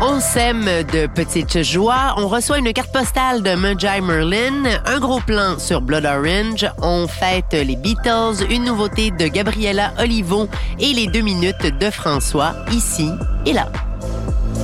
On sème de petites joies. On reçoit une carte postale de Magi Merlin, un gros plan sur Blood Orange. On fête les Beatles, une nouveauté de Gabriella Olivo et les 2 minutes de François, ici et là.